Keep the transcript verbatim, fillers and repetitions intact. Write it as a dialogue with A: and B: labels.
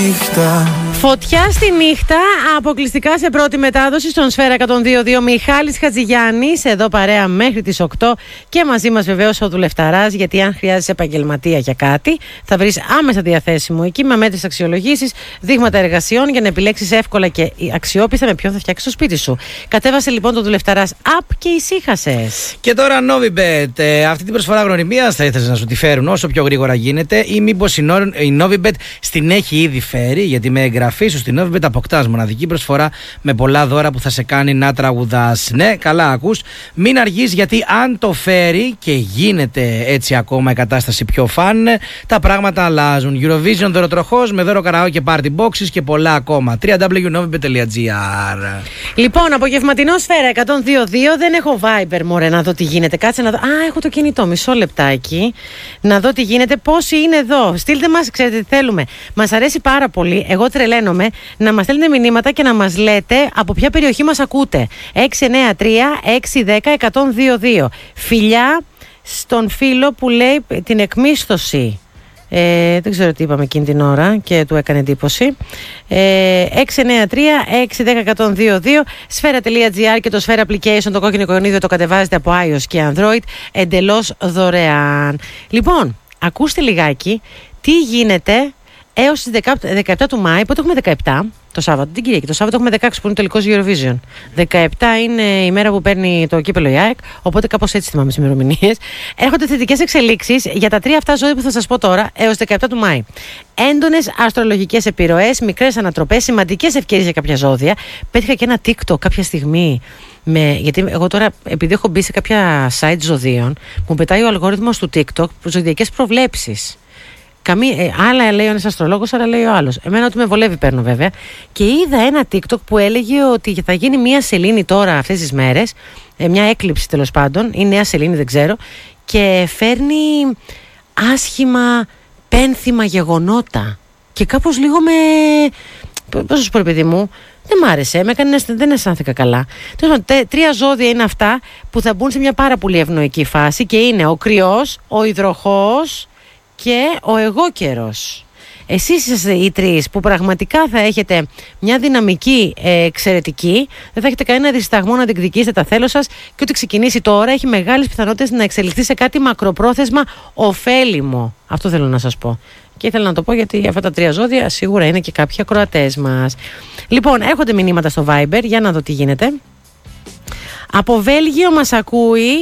A: νύχτα.
B: Φωτιά στη νύχτα, αποκλειστικά σε πρώτη μετάδοση στον Σφαίρα εκατόν δύο κόμμα δύο. Μιχάλης Χατζηγιάννης, εδώ παρέα μέχρι τις οκτώ και μαζί μας βεβαίως ο Δουλευταράς, γιατί αν χρειάζεσαι επαγγελματία για κάτι, θα βρεις άμεσα διαθέσιμο εκεί με μέτρες αξιολογήσεις, δείγματα εργασιών για να επιλέξεις εύκολα και αξιόπιστα με ποιον θα φτιάξεις το σπίτι σου. Κατέβασε λοιπόν το Δουλευταράς app και ησύχασες.
C: Και τώρα Novibet, ε, αυτή την προσφορά γνωριμίας θα ήθελες να σου τη φέρουν όσο πιο γρήγορα γίνεται, ή μήπως η, Nor- η Novibet στην έχει ήδη φέρει, γιατί με εγγραφή σου στην Novibet αποκτάς μοναδική προσφορά με πολλά δώρα που θα σε κάνει να τραγουδάς. Ναι, καλά ακούς. Μην αργείς, γιατί αν το φέρει και γίνεται έτσι ακόμα η κατάσταση πιο φαν, τα πράγματα αλλάζουν. Eurovision δωροτροχός με δώρο καραόκε party boxes και πολλά ακόμα. double-u double-u double-u τελεία novibet τελεία gr.
B: Λοιπόν, απογευματινό Σφαίρα εκατόν δύο κόμμα δύο, δεν έχω Viber, μωρέ, να δω τι γίνεται. Κάτσε να δω. Α, έχω το κινητό, μισό λεπτάκι. Να δω τι γίνεται, πόσοι είναι εδώ. Στείλτε μας, ξέρετε τι θέλουμε. Μας αρέσει πάρα πολύ, εγώ τρελαίνομαι, να μας στέλνετε μηνύματα και να μας λέτε από ποια περιοχή μας ακούτε. έξι εννιά τρία έξι ένα μηδέν ένα μηδέν δύο δύο. Φιλιά στον φίλο που λέει την εκμίσθωση. Ε, δεν ξέρω τι είπαμε εκείνη την ώρα και του έκανε εντύπωση. ε, έξι εννιά τρία έξι ένα μηδέν ένα μηδέν δύο δύο. Σφαίρα τελεία gr και το Σφαίρα Application, το κόκκινο εικονίδιο, το κατεβάζετε από iOS και Android εντελώς δωρεάν. Λοιπόν, ακούστε λιγάκι τι γίνεται έως τις δεκαεπτά του Μάη. Πότε έχουμε δεκαεπτά? Το Σάββατο, την Κυριακή. Το Σάββατο έχουμε δεκαέξι που είναι τελικός Eurovision. δεκαεπτά είναι η μέρα που παίρνει το κύπελο η ΑΕΚ. Οπότε κάπως έτσι θυμάμαι τις ημερομηνίες. Έρχονται θετικές εξελίξεις για τα τρία αυτά ζώδια που θα σας πω τώρα έως δεκαεπτά του Μάη. Έντονες αστρολογικές επιρροές, μικρές ανατροπές, σημαντικές ευκαιρίες για κάποια ζώδια. Πέτυχα και ένα TikTok κάποια στιγμή. Με, γιατί εγώ τώρα, επειδή έχω μπει σε κάποια site ζωδίων, μου πετάει ο αλγόριθμος του TikTok ζωδιακές προβλέψεις. Καμία, ε, άλλα λέει ο ένας αστρολόγος, άλλα λέει ο άλλος. Εμένα ότι με βολεύει παίρνω βέβαια. Και είδα ένα TikTok που έλεγε ότι θα γίνει μια σελήνη τώρα αυτές τις μέρες, ε, μια έκλειψη τέλος πάντων, ή νέα σελήνη δεν ξέρω, και φέρνει άσχημα πένθυμα γεγονότα. Και κάπως λίγο με... πώς σου πω, παιδί μου, δεν μ' άρεσε, με έκανε, δεν αισθάνθηκα καλά. Τρία ζώδια είναι αυτά που θα μπουν σε μια πάρα πολύ ευνοϊκή φάση και είναι ο Κρυός, ο Υδροχόος και ο εγώ καιρός. Εσείς είστε οι τρεις που πραγματικά θα έχετε μια δυναμική ε, εξαιρετική, δεν θα έχετε κανένα δισταγμό να διεκδικήσετε τα θέλω σας και ό,τι ξεκινήσει τώρα έχει μεγάλες πιθανότητες να εξελιχθεί σε κάτι μακροπρόθεσμα ωφέλιμο. Αυτό θέλω να σας πω. Και ήθελα να το πω γιατί αυτά τα τρία ζώδια σίγουρα είναι και κάποιοι ακροατές μας. Λοιπόν, έρχονται μηνύματα στο Viber, για να δω τι γίνεται. Από Βέλγιο μας ακούει